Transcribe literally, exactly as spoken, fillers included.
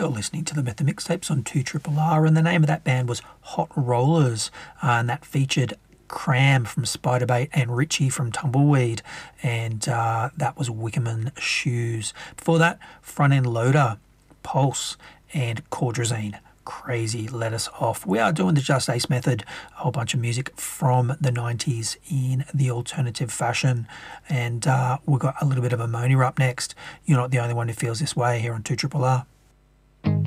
You're listening to the Method Mixtapes on two Triple R, and the name of that band was Hot Rollers, uh, and that featured Cram from Spiderbait and Richie from Tumbleweed, and uh, that was Wickerman Shoes. Before that, Front End Loader, Pulse, and Cordrazine. Crazy Let Us Off. We are doing the Just Ace method, a whole bunch of music from the nineties in the alternative fashion, and uh, we've got a little bit of Ammonia up next. You're not the only one who feels this way here on two Triple R.